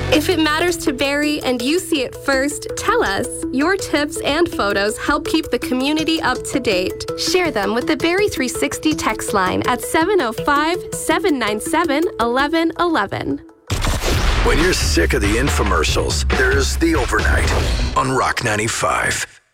If it matters to Barrie and you see it first, tell us. Your tips and photos help keep the community up to date. Share them with the Barrie 360 text line at 705-797-1111. When you're sick of the infomercials, there's The Overnight on Rock 95.